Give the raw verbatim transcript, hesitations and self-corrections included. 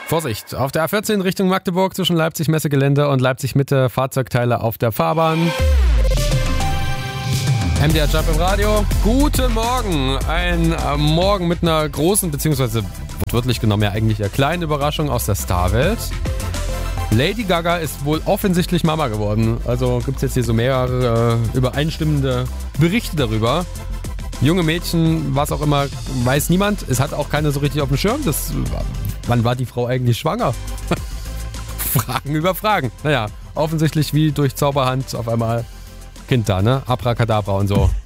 Vorsicht, auf der A vierzehn Richtung Magdeburg zwischen Leipzig-Messegelände und Leipzig-Mitte Fahrzeugteile auf der Fahrbahn. M D R Jump im Radio. Guten Morgen. Ein äh, Morgen mit einer großen, beziehungsweise wortwörtlich genommen ja eigentlich eine kleine Überraschung aus der Starwelt. Lady Gaga ist wohl offensichtlich Mama geworden. Also gibt es jetzt hier so mehrere äh, übereinstimmende Berichte darüber. Junge Mädchen, was auch immer, weiß niemand. Es hat auch keiner so richtig auf dem Schirm. Das, wann war die Frau eigentlich schwanger? Fragen über Fragen. Naja, offensichtlich wie durch Zauberhand auf einmal Kind da, ne? Abracadabra und so.